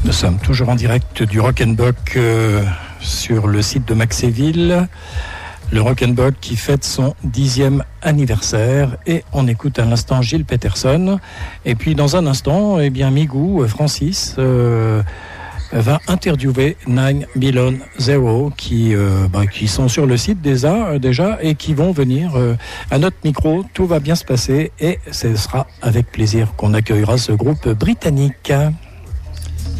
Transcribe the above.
Nous sommes toujours en direct du Rock'n'Bock sur le site de Maxéville. Le Rock'n'Bock qui fête son 10e anniversaire et on écoute à l'instant Gilles Peterson. Et puis dans un instant, Migou, Francis, va interviewer 9 Below Zero qui sont sur le site déjà et qui vont venir à notre micro. Tout va bien se passer et ce sera avec plaisir qu'on accueillera ce groupe britannique.